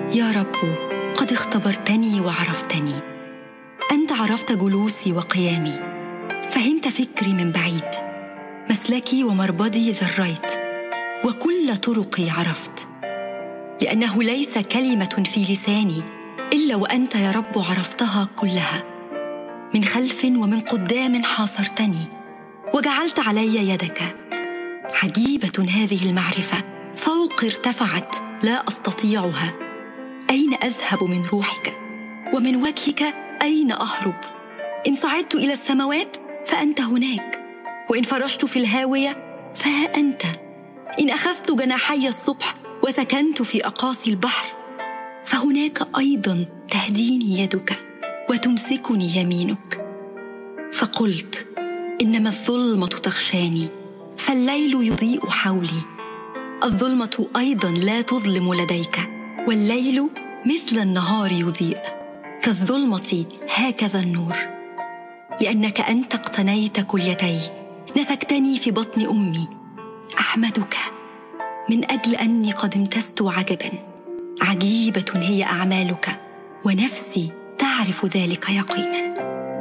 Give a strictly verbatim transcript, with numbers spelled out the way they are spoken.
يا رب، قد اختبرتني وعرفتني. أنت عرفت جلوسي وقيامي، فهمت فكري من بعيد. مسلكي ومربدي ذريت، وكل طرقي عرفت. لأنه ليس كلمة في لساني إلا وأنت يا رب عرفتها كلها. من خلف ومن قدام حاصرتني، وجعلت علي يدك. عجيبة هذه المعرفة، فوق ارتفعت لا أستطيعها. أين أذهب من روحك؟ ومن وجهك أين أهرب؟ إن صعدت إلى السماوات فأنت هناك، وإن فرشت في الهاوية فها أنت. إن أخذت جناحي الصبح وسكنت في أقاصي البحر، فهناك أيضاً تهديني يدك وتمسكني يمينك. فقلت: إنما الظلمة تغشاني، فالليل يضيء حولي. الظلمة أيضاً لا تظلم لديك، والليل مثل النهار يضيء. كالظلمة هكذا النور. لأنك أنت اقتنيت كليتي، نسكتني في بطن أمي. أحمدك من أجل أني قد امتزت عجباً. عجيبة هي أعمالك، ونفسي تعرف ذلك يقيناً.